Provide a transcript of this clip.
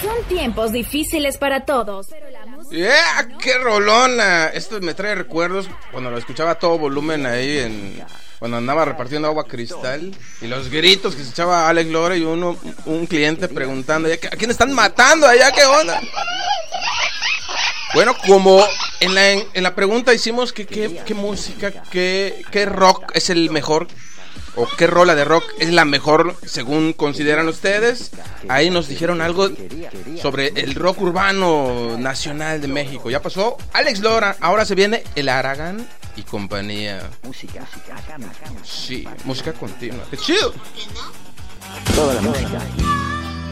Son tiempos difíciles para todos. ¡Qué rolona! Esto me trae recuerdos cuando lo escuchaba a todo volumen ahí cuando andaba repartiendo agua cristal y los gritos que se echaba Alex Lora y un cliente preguntando: ¿a quién están matando allá? ¿Qué onda? Bueno, como en la pregunta hicimos qué música, qué rock es el mejor, o qué rola de rock es la mejor según consideran ustedes, ahí nos dijeron algo sobre el rock urbano nacional de México. Ya pasó Alex Lora, ahora se viene el Aragán y compañía. Sí, música continua. ¡Qué chido! Toda la música